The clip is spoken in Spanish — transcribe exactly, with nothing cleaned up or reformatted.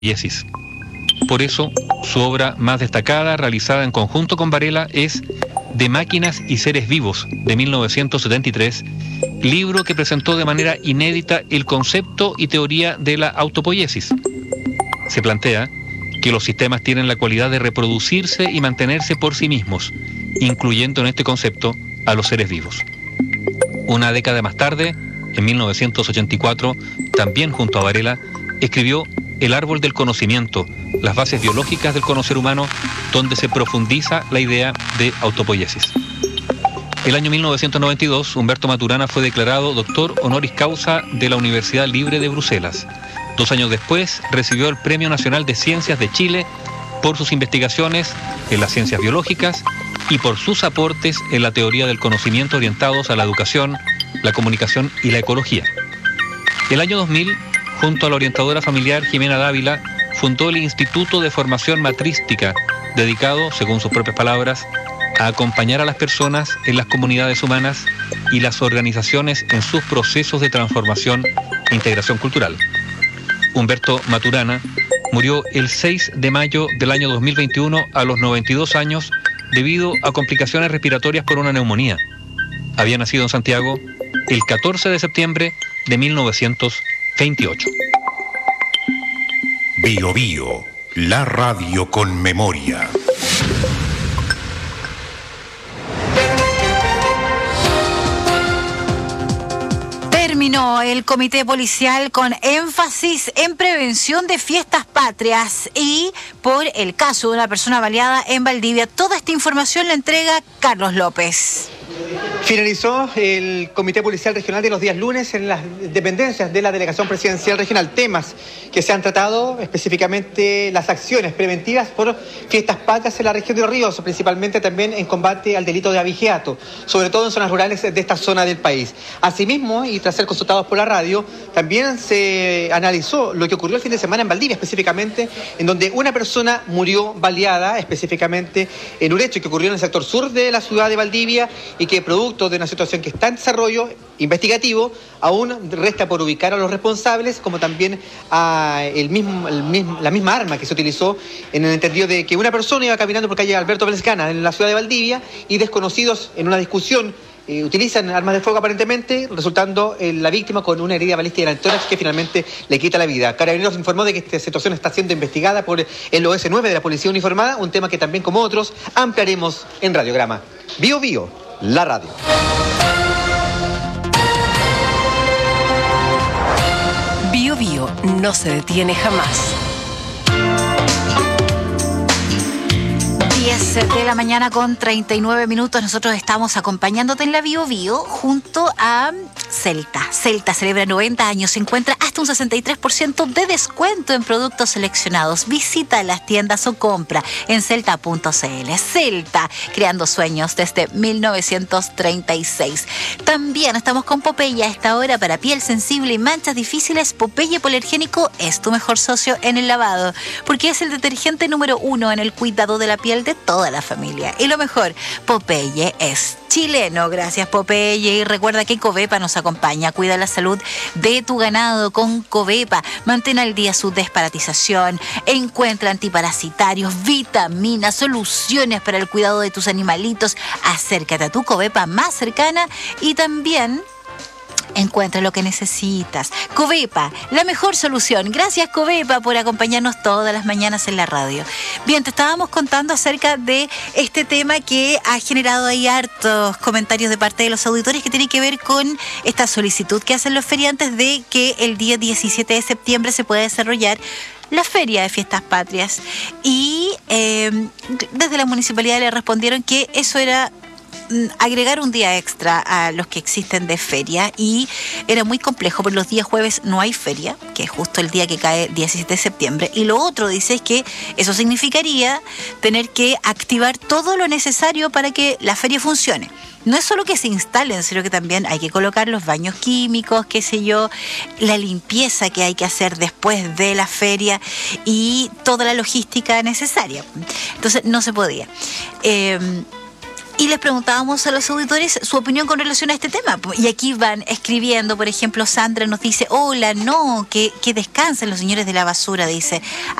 Yesis. Por eso, su obra más destacada, realizada en conjunto con Varela, es De máquinas y seres vivos, de mil novecientos setenta y tres, libro que presentó de manera inédita el concepto y teoría de la autopoiesis. Se plantea que los sistemas tienen la cualidad de reproducirse y mantenerse por sí mismos, incluyendo en este concepto a los seres vivos. Una década más tarde, en mil novecientos ochenta y cuatro, también junto a Varela, escribió El árbol del conocimiento, las bases biológicas del conocer humano, donde se profundiza la idea de autopoiesis. El año mil novecientos noventa y dos, Humberto Maturana fue declarado doctor honoris causa de la Universidad Libre de Bruselas. Dos años después, recibió el Premio Nacional de Ciencias de Chile por sus investigaciones en las ciencias biológicas y por sus aportes en la teoría del conocimiento orientados a la educación, la comunicación y la ecología. El año dos mil, junto a la orientadora familiar Jimena Dávila, fundó el Instituto de Formación Matrística, dedicado, según sus propias palabras, a acompañar a las personas en las comunidades humanas y las organizaciones en sus procesos de transformación e integración cultural. Humberto Maturana murió el seis de mayo del año dos mil veintiuno a los noventa y dos años debido a complicaciones respiratorias por una neumonía. Había nacido en Santiago el catorce de septiembre de mil novecientos veintiocho. Bio Bio, la radio con memoria. Terminó el comité policial con énfasis en prevención de fiestas patrias y por el caso de una persona baleada en Valdivia. Toda esta información la entrega Carlos López. Finalizó el Comité Policial Regional de los días lunes en las dependencias de la Delegación Presidencial Regional. Temas que se han tratado, específicamente las acciones preventivas por fiestas patrias en la región de Los Ríos, principalmente también en combate al delito de abigeato, sobre todo en zonas rurales de esta zona del país. Asimismo, y tras ser consultados por la radio, también se analizó lo que ocurrió el fin de semana en Valdivia, específicamente en donde una persona murió baleada, específicamente en un hecho que ocurrió en el sector sur de la ciudad de Valdivia y que producto de una situación que está en desarrollo investigativo, aún resta por ubicar a los responsables, como también a el mismo, el mismo, la misma arma que se utilizó en el entendido de que una persona iba caminando por calle Alberto Vélez-Cana en la ciudad de Valdivia y desconocidos en una discusión eh, utilizan armas de fuego aparentemente, resultando eh, la víctima con una herida balística en el tórax que finalmente le quita la vida. Carabineros informó de que esta situación está siendo investigada por el O S nueve de la Policía Uniformada, un tema que también, como otros, ampliaremos en Radiograma. Bio Bio, la radio. Bio Bio no se detiene jamás. diez de la mañana con treinta y nueve minutos. Nosotros estamos acompañándote en la Bio Bio junto a Celta. Celta celebra noventa años. Se encuentra hasta un sesenta y tres por ciento de descuento en productos seleccionados. Visita las tiendas o compra en celta punto c l. Celta, creando sueños desde mil novecientos treinta y seis. También estamos con Popeye a esta hora para piel sensible y manchas difíciles. Popeye Polergénico es tu mejor socio en el lavado, porque es el detergente número uno en el cuidado de la piel de toda la familia. Y lo mejor, Popeye es chileno. Gracias, Popeye. Y recuerda que Covepa nos acompaña. Cuida la salud de tu ganado con Covepa. Mantén al día su desparasitización. Encuentra antiparasitarios, vitaminas, soluciones para el cuidado de tus animalitos. Acércate a tu Covepa más cercana y también encuentra lo que necesitas. Covepa, la mejor solución. Gracias, Covepa, por acompañarnos todas las mañanas en la radio. Bien, te estábamos contando acerca de este tema que ha generado ahí hartos comentarios de parte de los auditores, que tiene que ver con esta solicitud que hacen los feriantes de que el día diecisiete de septiembre se pueda desarrollar la Feria de Fiestas Patrias. Y eh, desde la municipalidad le respondieron que eso era agregar un día extra a los que existen de feria, y era muy complejo porque los días jueves no hay feria, que es justo el día que cae diecisiete de septiembre, y lo otro dice es que eso significaría tener que activar todo lo necesario para que la feria funcione. No es solo que se instalen, sino que también hay que colocar los baños químicos, qué sé yo, la limpieza que hay que hacer después de la feria y toda la logística necesaria. Entonces no se podía. Eh, Y les preguntábamos a los auditores su opinión con relación a este tema. Y aquí van escribiendo, por ejemplo, Sandra nos dice, hola, no, que, que descansen los señores de la basura, dice.